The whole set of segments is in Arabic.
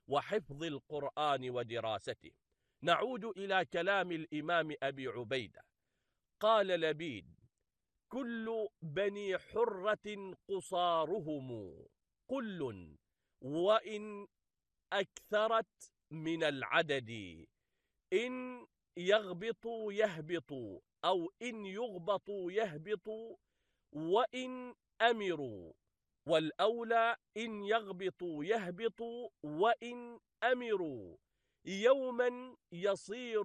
وحفظ القرآن ودراسته. نعود إلى كلام الإمام أبي عبيدة. قال لبيد: كل بني حرة قصارهم كل، وإن أكثرت من العدد، إن يغبطوا يهبطوا، أو إن يغبطوا يهبطوا، وإن أمروا، والأولى إن يغبطوا يهبطوا وإن أمروا، يوما يصير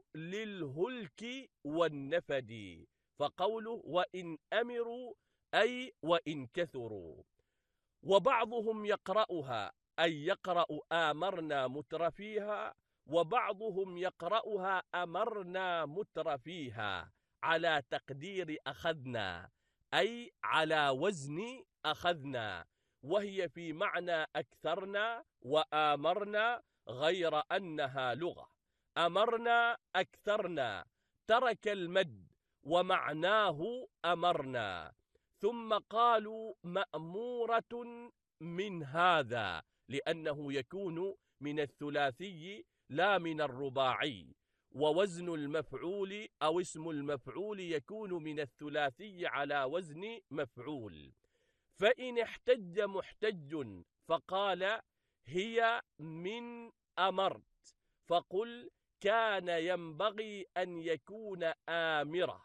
للهلك والنفد. فقوله وإن أمروا أي وإن كثروا. وبعضهم يقرأها أي يقرأ آمرنا مترفيها، وبعضهم يقرأها أمرنا مترفيها على تقدير أخذنا، أي على وزن أخذنا، وهي في معنى أكثرنا وآمرنا، غير أنها لغة. أمرنا أكثرنا، ترك المد ومعناه أمرنا. ثم قالوا مأمورة من هذا، لأنه يكون من الثلاثي لا من الرباعي، ووزن المفعول أو اسم المفعول يكون من الثلاثي على وزن مفعول. فإن احتج محتج فقال هي من أمرت، فقل كان ينبغي أن يكون آمرة،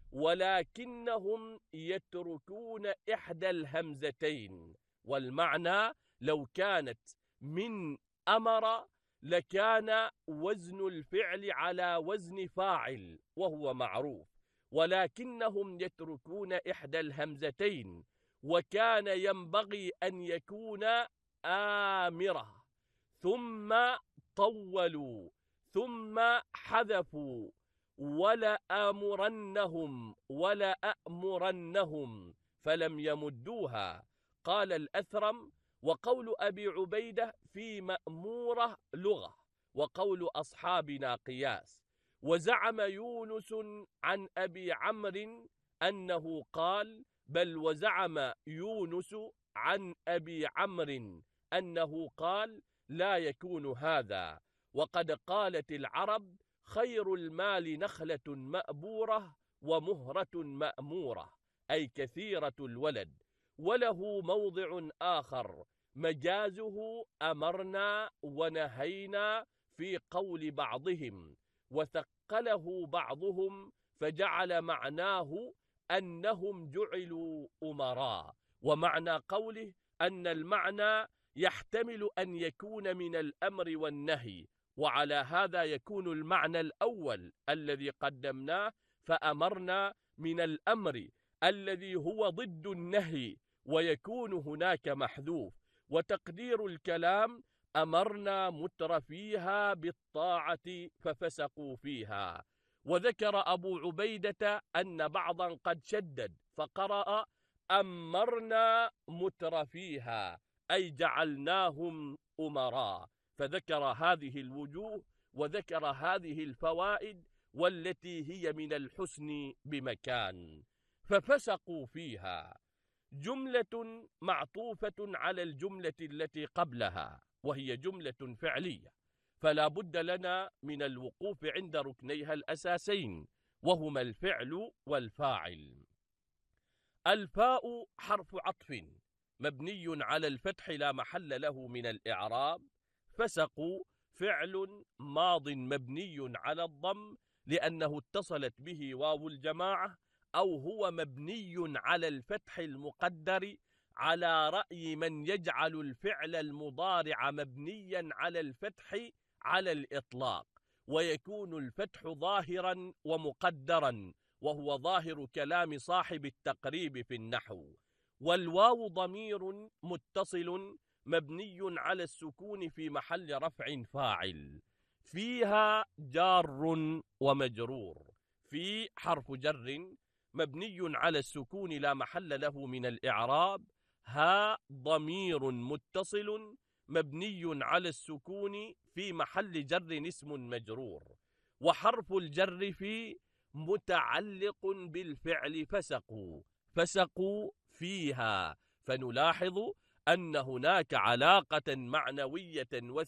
ولكنهم يتركون إحدى الهمزتين. والمعنى لو كانت من أمر لكان وزن الفعل على وزن فاعل وهو معروف، ولكنهم يتركون إحدى الهمزتين، وكان ينبغي أن يكون آمرة، ثم طولوا ثم حذفوا ولأمرنهم فلم يمدوها. قال الأثرم: وقول أبي عبيدة في مأمورة لغة، وقول أصحابنا قياس. وزعم يونس عن أبي عمرو أنه قال، بل وزعم يونس عن أبي عمرو أنه قال لا يكون هذا. وقد قالت العرب: خير المال نخلة مأبورة ومهرة مأمورة، أي كثيرة الولد. وله موضع آخر مجازه أمرنا ونهينا في قول بعضهم، وثقله بعضهم فجعل معناه أنهم جعلوا أمراء. ومعنى قوله أن المعنى يحتمل أن يكون من الأمر والنهي، وعلى هذا يكون المعنى الأول الذي قدمناه، فأمرنا من الأمر الذي هو ضد النهي، ويكون هناك محذوف. وتقدير الكلام: أمرنا مترفيها بالطاعة ففسقوا فيها. وذكر أبو عبيدة أن بعضا قد شدد فقرأ أمرنا مترفيها، أي جعلناهم أمراء، فذكر هذه الوجوه وذكر هذه الفوائد، والتي هي من الحسن بمكان. ففسقوا فيها جملة معطوفة على الجملة التي قبلها، وهي جملة فعلية، فلا بد لنا من الوقوف عند ركنيها الأساسين، وهما الفعل والفاعل. الفاء حرف عطف مبني على الفتح لا محل له من الإعراب. فسقوا فعل ماض مبني على الضم لأنه اتصلت به واو الجماعة، أو هو مبني على الفتح المقدر على رأي من يجعل الفعل المضارع مبنيا على الفتح على الإطلاق، ويكون الفتح ظاهرا ومقدرا، وهو ظاهر كلام صاحب التقريب في النحو. والواو ضمير متصل مبني على السكون في محل رفع فاعل. فيها جار ومجرور. في حرف جر مبني على السكون لا محل له من الإعراب. ها ضمير متصل مبني على السكون في محل جر اسم مجرور. وحرف الجر في متعلق بالفعل فسقوا فيها، فنلاحظ أن هناك علاقة معنوية